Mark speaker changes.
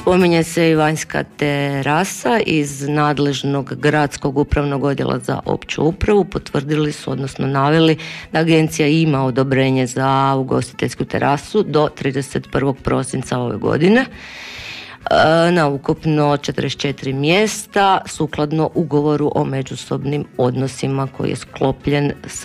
Speaker 1: Spominje se i vanjska terasa iz nadležnog gradskog upravnog odjela za opću upravu. Potvrdili su, odnosno naveli da agencija ima odobrenje za ugostiteljsku terasu do 31. prosinca ove godine na ukupno 44 mjesta sukladno ugovoru o međusobnim odnosima koji je sklopljen sa